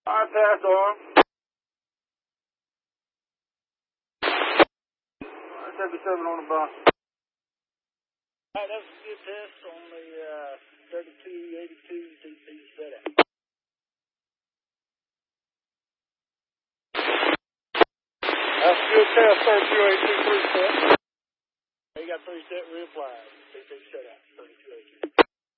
I passed on. I 77 on the bus. Alright, that was a good test on the 3282 DP setup. That's a good test, 3282 set. You got 3 set reapplied, DP setup.